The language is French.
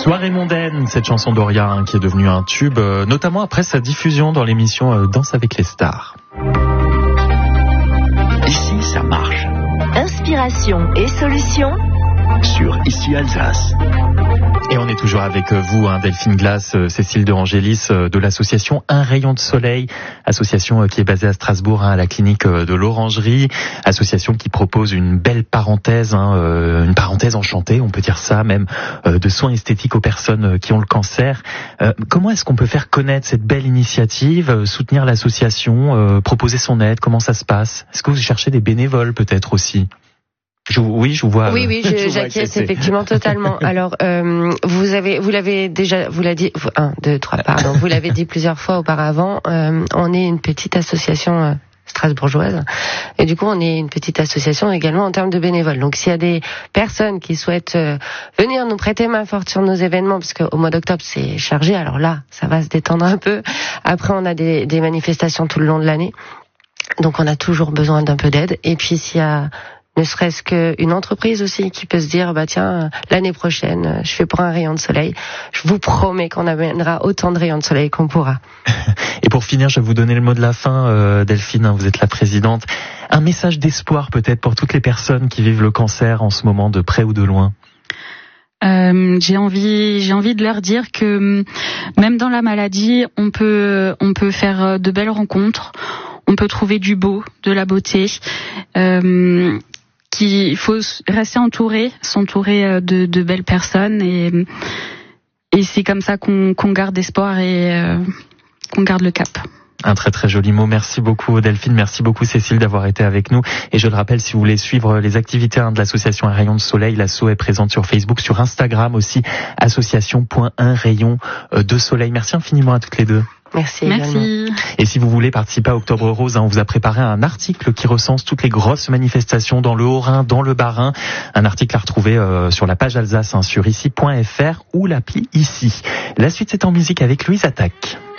Soirée mondaine, cette chanson d'Oria qui est devenue un tube, notamment après sa diffusion dans l'émission Danse avec les stars. Ici, ça marche. Inspiration et solutions sur Ici Alsace. Et on est toujours avec vous, Delphine Glass, Cécile de Angélis, de l'association Un Rayon de Soleil, association qui est basée à Strasbourg, à la clinique de l'Orangerie, association qui propose une belle parenthèse, une parenthèse enchantée, on peut dire ça, même de soins esthétiques aux personnes qui ont le cancer. Comment est-ce qu'on peut faire connaître cette belle initiative, soutenir l'association, proposer son aide? Comment ça se passe? Est-ce que vous cherchez des bénévoles peut-être aussi? Je vous vois. Oui, j'acquiesce effectivement totalement. Alors, vous l'avez dit plusieurs fois auparavant. On est une petite association strasbourgeoise, et du coup, on est une petite association également en termes de bénévoles. Donc, s'il y a des personnes qui souhaitent venir nous prêter main forte sur nos événements, parce qu'au mois d'octobre c'est chargé, alors là, ça va se détendre un peu. Après, on a des manifestations tout le long de l'année, donc on a toujours besoin d'un peu d'aide. Et puis, s'il y a ne serait-ce qu'une entreprise aussi qui peut se dire, tiens, l'année prochaine, je fais pour un rayon de soleil. Je vous promets qu'on amènera autant de rayons de soleil qu'on pourra. Et pour finir, je vais vous donner le mot de la fin, Delphine, vous êtes la présidente. Un message d'espoir peut-être pour toutes les personnes qui vivent le cancer en ce moment, de près ou de loin. J'ai envie de leur dire que même dans la maladie, on peut faire de belles rencontres. On peut trouver du beau, de la beauté. Qu'il faut rester s'entourer de belles personnes, et c'est comme ça qu'on garde espoir et qu'on garde le cap. Un très très joli mot. Merci beaucoup Delphine, merci beaucoup Cécile d'avoir été avec nous. Et je le rappelle, si vous voulez suivre les activités de l'association Un Rayon de Soleil, l'asso est présente sur Facebook, sur Instagram aussi, association.1rayon de soleil. Merci infiniment à toutes les deux. Merci. Et si vous voulez participer à Octobre Rose, on vous a préparé un article qui recense toutes les grosses manifestations dans le Haut-Rhin, dans le Bas-Rhin. Un article à retrouver sur la page Alsace, sur ici.fr ou l'appli Ici. La suite, c'est en musique avec Louise Attaque.